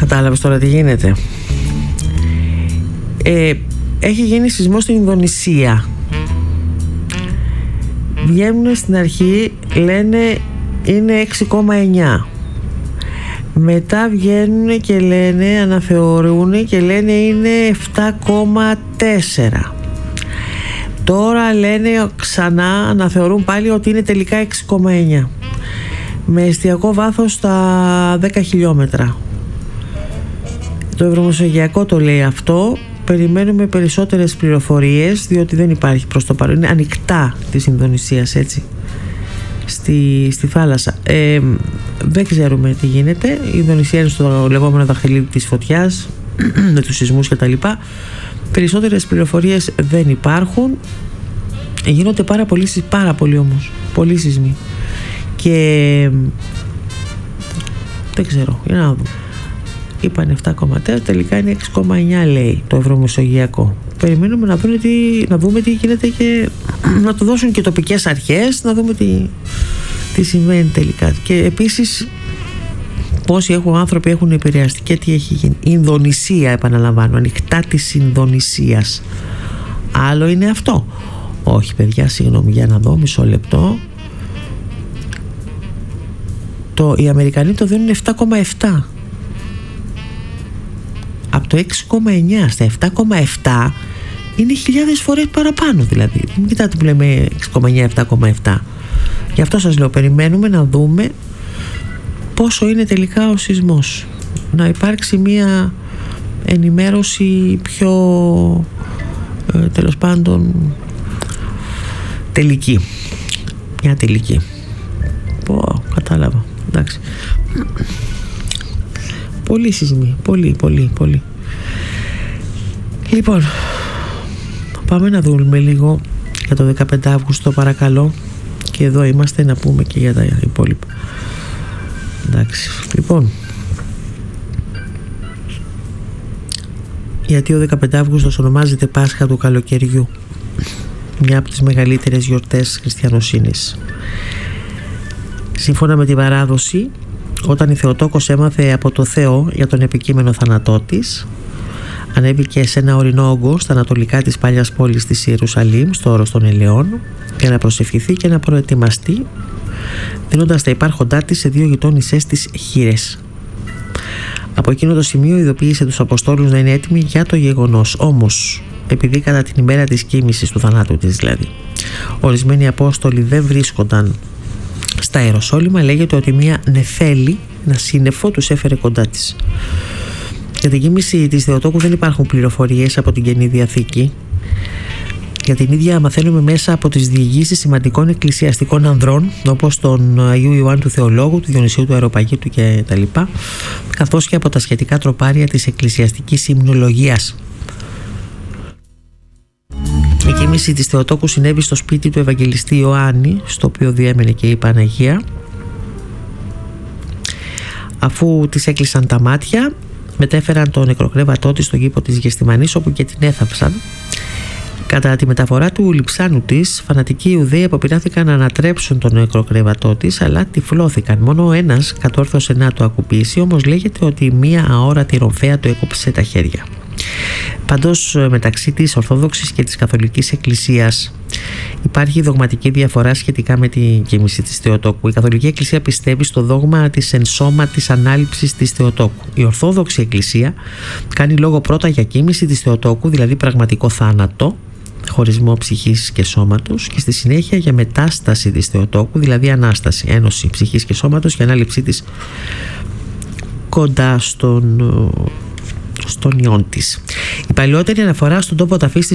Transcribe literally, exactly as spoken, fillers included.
Κατάλαβες τώρα τι γίνεται. ε, Έχει γίνει σεισμός στην Ινδονησία. Βγαίνουν στην αρχή, λένε είναι έξι κόμμα εννιά. Μετά βγαίνουν και λένε, αναθεωρούν και λένε είναι επτά κόμμα τέσσερα. Τώρα λένε ξανά, αναθεωρούν πάλι ότι είναι τελικά έξι κόμμα εννιά. Με εστιακό βάθος στα δέκα χιλιόμετρα. Το Ευρωμεσογειακό το λέει αυτό. Περιμένουμε περισσότερες πληροφορίες, διότι δεν υπάρχει προς το παρόν. Είναι ανοιχτά της Ινδονησίας, έτσι, στη, στη θάλασσα. ε, Δεν ξέρουμε τι γίνεται. Η Ινδονησία είναι στο λεγόμενο δαχτυλίδι της φωτιάς με τους σεισμούς και τα λοιπά. Περισσότερες πληροφορίες δεν υπάρχουν. Γίνονται πάρα πολλοί, πάρα πολλοί όμως πολλοί σεισμοί. Και δεν ξέρω, για να δούμε. Είπαν επτά κόμμα τέσσερα, τελικά είναι έξι κόμμα εννιά, λέει το Ευρωμεσογειακό. Περιμένουμε να, δούμε τι, να δούμε τι γίνεται και να το δώσουν και τοπικές αρχές, να δούμε τι, τι συμβαίνει τελικά. Και επίσης πόσοι έχουν, άνθρωποι έχουν επηρεαστεί και τι έχει γίνει. Η Ινδονησία, επαναλαμβάνω, ανοιχτά της Ινδονησίας. Άλλο είναι αυτό. Όχι παιδιά, συγγνώμη, για να δω, μισό λεπτό. Το, οι Αμερικανοί το δίνουν επτά κόμμα επτά. Από το έξι κόμμα εννιά στα επτά κόμμα επτά είναι χιλιάδες φορές παραπάνω, δηλαδή. Μην κοιτάτε που λέμε έξι κόμμα εννιά, επτά κόμμα επτά. Γι' αυτό σας λέω, περιμένουμε να δούμε πόσο είναι τελικά ο σεισμός. Να υπάρξει μία ενημέρωση πιο ε, τέλος πάντων τελική. Μια τελική. Πω, κατάλαβα. Εντάξει. Πολύ σεισμοί. Πολύ, πολύ, πολύ. Λοιπόν, πάμε να δούμε λίγο για το δεκαπέντε Αυγούστου, παρακαλώ. Και εδώ είμαστε να πούμε και για τα υπόλοιπα. Εντάξει. Λοιπόν, γιατί ο δεκαπέντε Αυγούστος ονομάζεται Πάσχα του καλοκαιριού, μια από τις μεγαλύτερες γιορτές χριστιανοσύνης. Σύμφωνα με την παράδοση, όταν η Θεοτόκος έμαθε από το Θεό για τον επικείμενο θάνατό της, ανέβηκε σε ένα ορεινό όγκο στα ανατολικά της παλιάς πόλης της Ιερουσαλήμ, στο όρος των Ελαιών, για να προσευχηθεί και να προετοιμαστεί, δίνοντας τα υπάρχοντά της σε δύο γειτόνισσές της χήρες. Από εκείνο το σημείο ειδοποίησε τους Αποστόλους να είναι έτοιμοι για το γεγονός. Όμως, επειδή κατά την ημέρα της κοίμησης, του θανάτου της δηλαδή, ορισμένοι Απόστολοι δεν βρίσκονταν στα Ιεροσόλυμα, λέγεται ότι μια νεφέλη, ένα σύννεφο, τους έφερε κοντά της. Για την κοίμηση της Θεοτόκου δεν υπάρχουν πληροφορίες από την Καινή Διαθήκη. Για την ίδια μαθαίνουμε μέσα από τις διηγήσεις σημαντικών εκκλησιαστικών ανδρών, όπως τον Αγίου Ιωάννου του Θεολόγου, του Διονυσίου του Αεροπαγίτου κτλ., καθώς και από τα σχετικά τροπάρια της εκκλησιαστικής υμνολογίας. Η κοίμηση της Θεοτόκου συνέβη στο σπίτι του Ευαγγελιστή Ιωάννη, στο οποίο διέμενε και η Παναγία. Αφού της έκλεισαν τα μάτια, μετέφεραν το νεκροκρέβατό της στον κήπο της Γεστημανής, όπου και την έθαψαν. Κατά τη μεταφορά του λειψάνου της, φανατικοί Ιουδαίοι αποπειράθηκαν να ανατρέψουν τον νεκροκρέβατό της, αλλά τυφλώθηκαν. Μόνο ο ένας κατόρθωσε να το ακουπήσει, όμως λέγεται ότι μία αόρατη ρομφαία του έκοψε τα χέρια. Παντός, μεταξύ της Ορθόδοξης και της Καθολικής Εκκλησίας υπάρχει δογματική διαφορά σχετικά με την κοίμηση της Θεοτόκου. Η Καθολική Εκκλησία πιστεύει στο δόγμα της ενσώματης ανάληψης της Θεοτόκου. Η Ορθόδοξη Εκκλησία κάνει λόγο πρώτα για κοίμηση της Θεοτόκου, δηλαδή πραγματικό θάνατο, χωρισμό ψυχής και σώματος, και στη συνέχεια για μετάσταση της Θεοτόκου, δηλαδή ανάσταση, ένωση ψυχής και σώματος και ανάληψή της κοντά στον στον ιόν της. Η παλαιότερη αναφορά στον τόπο ταφής της